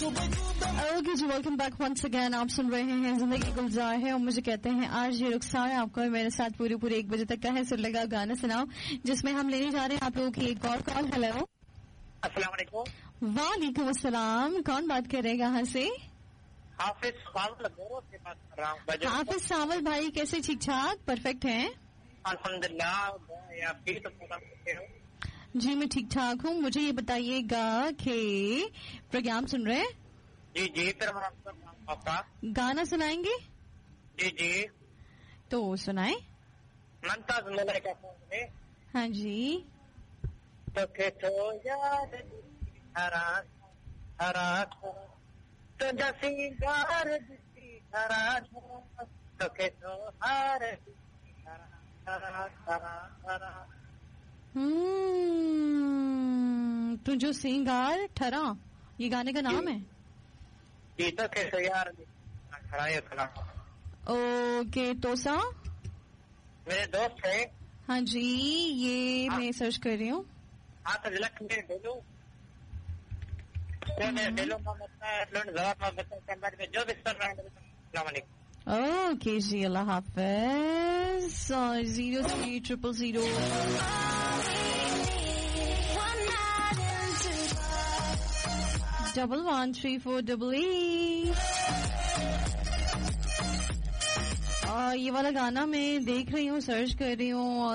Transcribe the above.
Okay जी, welcome back once again. आप सुन रहे हैं जिंदगी गुलजार है और मुझे कहते हैं आज ये रुखसार आपको मेरे साथ पूरे 1 बजे तक का है। सुन लगा गाना सुनाओ, जिसमें हम लेने जा रहे हैं आप लोगों की एक और कॉल। हेलो, अस्सलाम वालेकुम। वालेकुम अस्सलाम। कौन बात कर रहे हैं, कहाँ से? हाफिज सावल से बात कर रहा हूँ। हाफिज सावल भाई, कैसे? ठीक ठाक, परफेक्ट हैं अल्हम्दुलिल्लाह। आप भी तो पूरा करते हो? जी मैं ठीक ठाक हूँ। मुझे ये बताइएगा कि प्रोग्राम सुन रहे हैं? जी जी, फिर आपका गाना सुनाएंगे? जी जी, तो सुनाए। मुमताज मलाइका है। हाँ जी। तो यार हरा हरा तो जसीगार हरा तो हार हरा हरा हरा। तुझो सिंगार ठरा, ये गाने का नाम है? जी, तो यार खड़ा खड़ा। ओके, तोसा मेरे दोस्त है। हाँ जी, ये मैं सर्च कर रही हूँ। हाँ तो लक्ष्मी डेलू डेलू का मतलब जवाब में बताया जो भी कर रहा है। ओके जी, अल्लाह हाफिज। 030000 113488। ये वाला गाना मैं देख रही हूँ, सर्च कर रही हूँ।